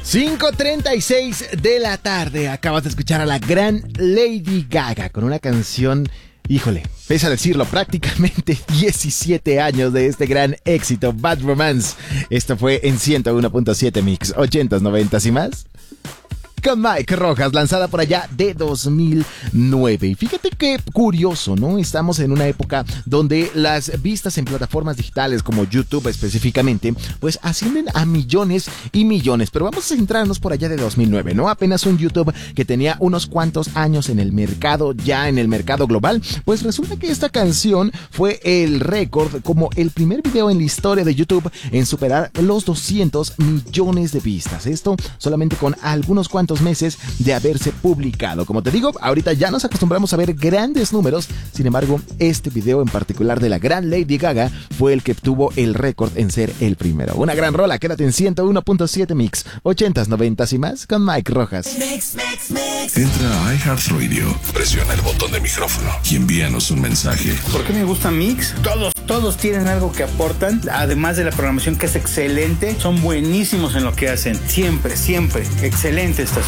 5:36 de la tarde. Acabas de escuchar a la gran Lady Gaga con una canción, híjole, pese a decirlo, prácticamente 17 años de este gran éxito, Bad Romance. Esto fue en 101.7 Mix, 80s, 90s y más. Con Mike Rojas, lanzada por allá de 2009. Y fíjate qué curioso, ¿no? Estamos en una época donde las vistas en plataformas digitales como YouTube específicamente, pues ascienden a millones y millones. Pero vamos a centrarnos por allá de 2009, ¿no? Apenas un YouTube que tenía unos cuantos años en el mercado, ya en el mercado global. Pues resulta que esta canción fue el récord como el primer video en la historia de YouTube en superar los 200 millones de vistas. Esto solamente con algunos cuantos meses de haberse publicado. Como te digo, ahorita ya nos acostumbramos a ver grandes números. Sin embargo, este video en particular de la gran Lady Gaga fue el que tuvo el récord en ser el primero. Una gran rola, quédate en 101.7 Mix, 80s, 90s y más con Mike Rojas. Entra a iHeartRadio, presiona el botón de micrófono y envíanos un mensaje. ¿Por qué me gusta Mix? Todos tienen algo que aportan, además de la programación que es excelente, son buenísimos en lo que hacen, siempre, excelente estación.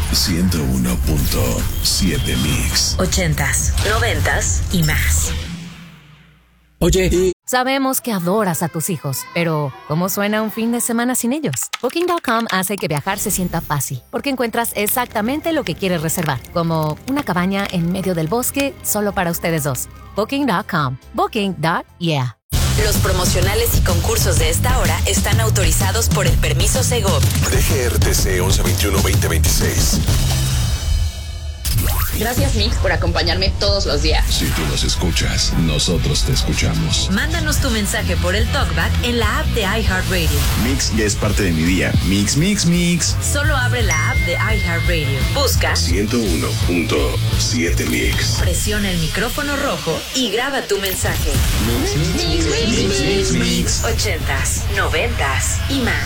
101.7 Mix. 80s, 90s y más. Oye, Sabemos que adoras a tus hijos, pero ¿cómo suena un fin de semana sin ellos? Booking.com hace que viajar se sienta fácil, porque encuentras exactamente lo que quieres reservar, como una cabaña en medio del bosque solo para ustedes dos. Booking.com. Booking.yeah. Los promocionales y concursos de esta hora están autorizados por el permiso Segov. DGRTC 1121-2026. Gracias, Mix, por acompañarme todos los días. Si tú nos escuchas, nosotros te escuchamos. Mándanos tu mensaje por el TalkBack en la app de iHeartRadio. Mix ya es parte de mi día. Mix. Solo abre la app de iHeartRadio. Busca 101.7 Mix. Presiona el micrófono rojo y graba tu mensaje. Mix. 80s, 90s y más.